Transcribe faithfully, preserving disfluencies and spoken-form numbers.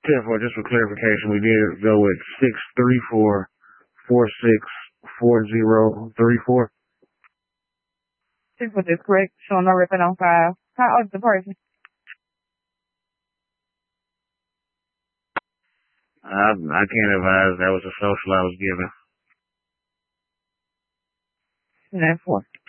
ten four, just for clarification, we did go with six three four four six four zero three four. Six foot is correct. Showing no ripping on file. How old is the person? I, I can't advise. That was a social I was given. Nine four.